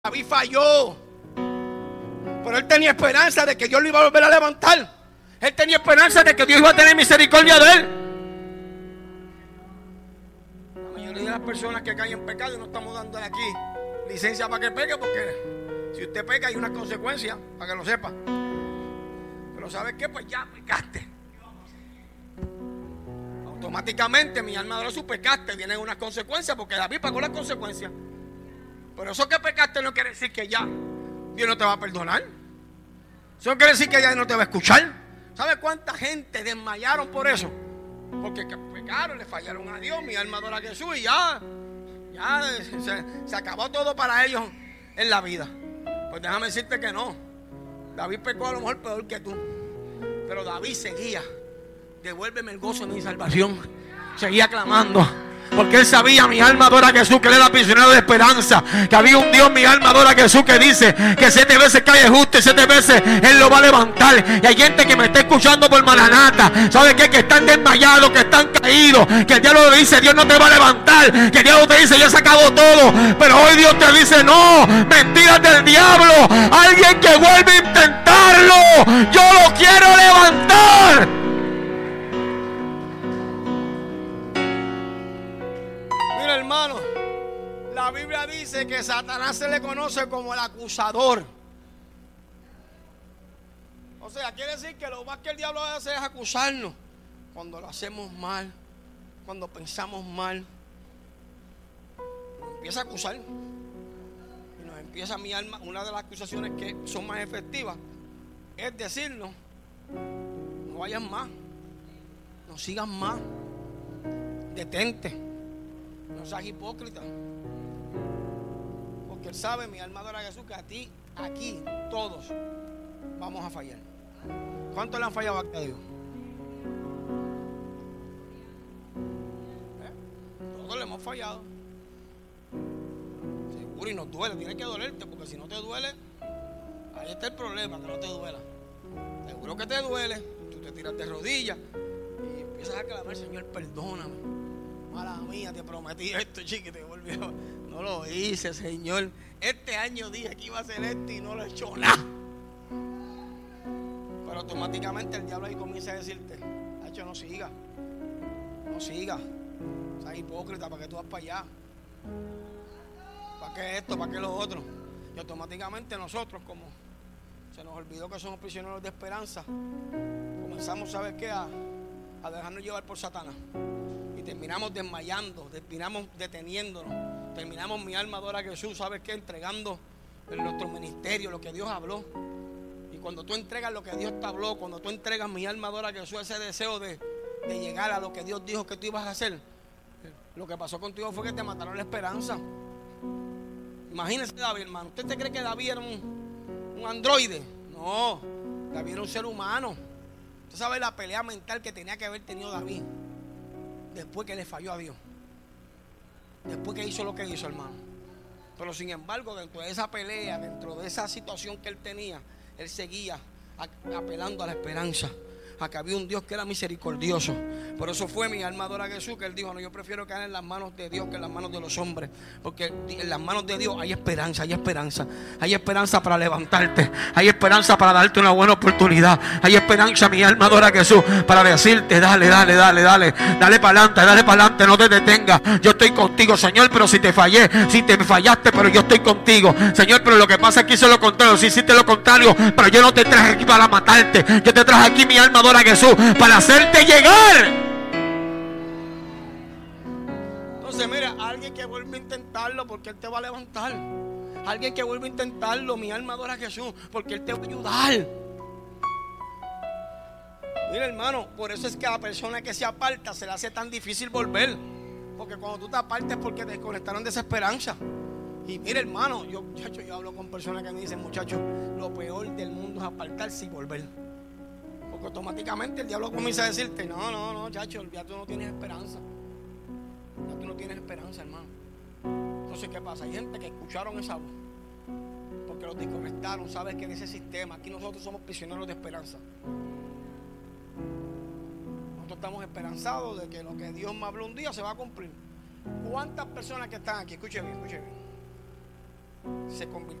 David falló, pero él tenía esperanza de que Dios lo iba a volver a levantar. Él tenía esperanza de que Dios iba a tener misericordia de él. La mayoría de las personas que caen en pecado, y no estamos dándole aquí licencia para que peque, porque si usted peca hay una consecuencia, para que lo sepa. Pero ¿sabes qué? Pues ya pecaste. Automáticamente mi alma adora su pecaste, vienen unas consecuencias, porque David pagó las consecuencias. Pero eso que pecaste no quiere decir que ya Dios no te va a perdonar. Eso no quiere decir que ya no te va a escuchar. ¿Sabe cuánta gente desmayaron por eso? Porque pecaron, le fallaron a Dios, mi alma adora a Jesús y ya se acabó todo para ellos en la vida. Pues déjame decirte que no. David pecó a lo mejor peor que tú, pero David seguía: devuélveme el gozo de mi salvación. Seguía clamando, porque él sabía, mi alma adora a Jesús, que él era prisionero de esperanza, que había un Dios, mi alma adora a Jesús, que dice que 7 veces cae justo y 7 veces él lo va a levantar. Y hay gente que me está escuchando por Maranata, ¿sabe qué? Que están desmayados, que están caídos, que el diablo le dice: Dios no te va a levantar, que el diablo te dice: ya se acabó todo. Pero hoy Dios te dice: no, mentiras del diablo. Alguien que vuelve a intentarlo, yo lo quiero levantar. Hermano, la Biblia dice que Satanás se le conoce como el acusador. O sea, quiere decir que lo más que el diablo hace es acusarnos cuando lo hacemos mal, cuando pensamos mal. Nos empieza a acusar y nos empieza, mi alma, una de las acusaciones que son más efectivas es decirnos: no vayas más, no sigas más, detente. No seas hipócrita, porque él sabe, mi alma adora a Jesús, que a ti, aquí, todos vamos a fallar. ¿Cuántos le han fallado a Dios? Todos le hemos fallado. Seguro, y nos duele, tiene que dolerte, porque si no te duele, ahí está el problema, que no te duela. Seguro que te duele, tú te tiras de rodillas y empiezas a clamar: Señor, perdóname. Mala mía, te prometí esto, chiqui, te volvió. No lo hice, Señor. Este año dije que iba a hacer esto y no lo he hecho nada. Pero automáticamente el diablo ahí comienza a decirte: Hacho, no sigas. No sigas. Seas hipócrita, ¿para qué tú vas para allá? ¿Para qué esto? ¿Para qué lo otro? Y automáticamente nosotros, como se nos olvidó que somos prisioneros de esperanza, comenzamos, ¿sabes qué? A dejarnos llevar por Satanás. Y terminamos desmayando, terminamos deteniéndonos, terminamos, mi alma adora a Jesús, ¿sabes qué? Entregando en nuestro ministerio lo que Dios habló. Y cuando tú entregas lo que Dios te habló, cuando tú entregas, mi alma adora a Jesús, ese deseo de llegar a lo que Dios dijo que tú ibas a hacer, lo que pasó contigo fue que te mataron la esperanza. Imagínese David, hermano. ¿Usted te cree que David era un androide? No, David era un ser humano. Usted sabe la pelea mental que tenía que haber tenido David después que le falló a Dios, después que hizo lo que hizo, hermano. Pero sin embargo, dentro de esa pelea, dentro de esa situación que él tenía, él seguía apelando a la esperanza, a que había un Dios que era misericordioso. Por eso fue, mi alma adora a Jesús, que él dijo: no, yo prefiero caer en las manos de Dios que en las manos de los hombres, porque en las manos de Dios hay esperanza, hay esperanza, hay esperanza para levantarte, hay esperanza para darte una buena oportunidad, hay esperanza, mi alma adora a Jesús, para decirte: dale para adelante, no te detengas, yo estoy contigo, Señor. Pero si te fallé, si te fallaste, pero yo estoy contigo, Señor. Pero lo que pasa es que hice lo contrario, si hiciste lo contrario, pero yo no te traje aquí para matarte, yo te traje aquí, mi alma adora a Jesús, para hacerte llegar. Entonces, mira, alguien que vuelve a intentarlo, porque Él te va a levantar. Alguien que vuelve a intentarlo, mi alma adora a Jesús, porque Él te va a ayudar. Mira, hermano, por eso es que a la persona que se aparta se le hace tan difícil volver, porque cuando tú te apartas es porque te desconectaron de esa esperanza. Y mira, hermano, yo hablo con personas que me dicen: muchachos, lo peor del mundo es apartarse y volver. Porque automáticamente el diablo comienza a decirte: no, chacho, ya tú no tienes esperanza. Ya tú no tienes esperanza, hermano. Entonces, ¿qué pasa? Hay gente que escucharon esa voz, porque los desconectaron. Sabes que en ese sistema, aquí nosotros somos prisioneros de esperanza. Nosotros estamos esperanzados de que lo que Dios me habló un día se va a cumplir. ¿Cuántas personas que están aquí? Escuche bien. se convirtió